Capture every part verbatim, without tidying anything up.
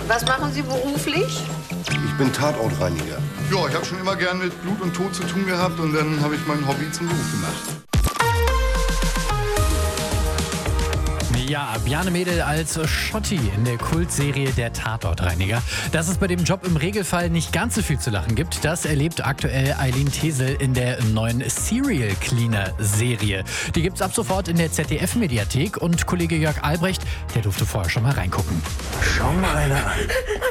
Was machen Sie beruflich? Ich bin Tatortreiniger. Ja, ich habe schon immer gern mit Blut und Tod zu tun gehabt und dann habe ich mein Hobby zum Beruf gemacht. Ja, Bjarne Mädel als Schotti in der Kultserie Der Tatortreiniger. Dass es bei dem Job im Regelfall nicht ganz so viel zu lachen gibt, das erlebt aktuell Eileen Tesel in der neuen Serial Cleaner Serie. Die gibt's ab sofort in der Z D F-Mediathek und Kollege Jörg Albrecht, der durfte vorher schon mal reingucken. Schau mal einer an.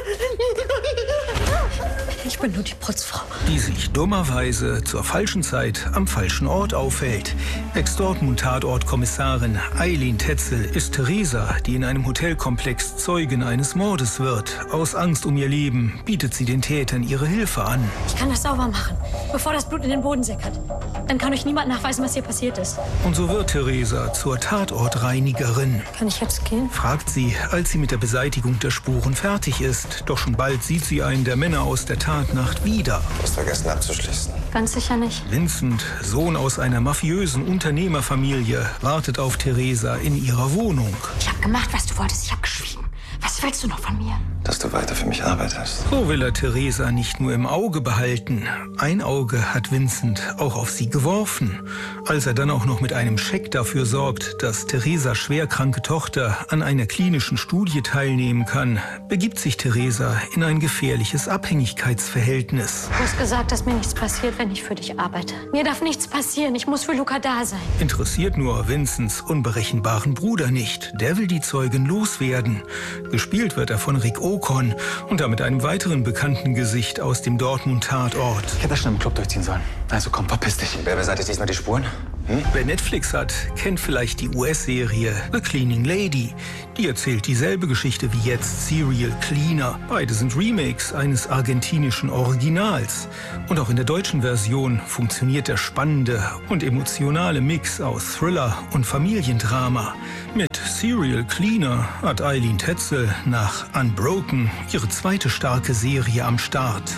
Ich bin nur die Putzfrau. Die sich dummerweise zur falschen Zeit am falschen Ort aufhält. Ex-Dortmund-Tatort-Kommissarin Eileen Tetzel ist Theresa, die in einem Hotelkomplex Zeugin eines Mordes wird. Aus Angst um ihr Leben bietet sie den Tätern ihre Hilfe an. Ich kann das sauber machen, bevor das Blut in den Boden sickert. Dann kann euch niemand nachweisen, was hier passiert ist. Und so wird Theresa zur Tatortreinigerin. Kann ich jetzt gehen? Fragt sie, als sie mit der Beseitigung der Spuren fertig ist. Doch schon bald sieht sie einen der Männer aus der Tatnacht wieder. Du hast vergessen abzuschließen. Ganz sicher nicht. Vincent, Sohn aus einer mafiösen Unternehmerfamilie, wartet auf Theresa in ihrer Wohnung. Ich habe gemacht, was du wolltest. Ich habe geschwiegen. Was willst du noch von mir? Dass du weiter für mich arbeitest. So will er Theresa nicht nur im Auge behalten. Ein Auge hat Vincent auch auf sie geworfen. Als er dann auch noch mit einem Scheck dafür sorgt, dass Theresas schwerkranke Tochter an einer klinischen Studie teilnehmen kann, begibt sich Theresa in ein gefährliches Abhängigkeitsverhältnis. Du hast gesagt, dass mir nichts passiert, wenn ich für dich arbeite. Mir darf nichts passieren. Ich muss für Luca da sein. Interessiert nur Vincents unberechenbaren Bruder nicht. Der will die Zeugin loswerden. Gespielt wird er von Rick Ocon und damit einem weiteren bekannten Gesicht aus dem Dortmund-Tatort. Ich hätte das schon im Club durchziehen sollen. Also komm, verpiss dich. Wer beseitigt diesmal die Spuren? Hm? Wer Netflix hat, kennt vielleicht die U S-Serie The Cleaning Lady. Die erzählt dieselbe Geschichte wie jetzt Serial Cleaner. Beide sind Remakes eines argentinischen Originals. Und auch in der deutschen Version funktioniert der spannende und emotionale Mix aus Thriller und Familiendrama. Mit Serial Cleaner hat Eileen Tetzel nach Unbroken ihre zweite starke Serie am Start.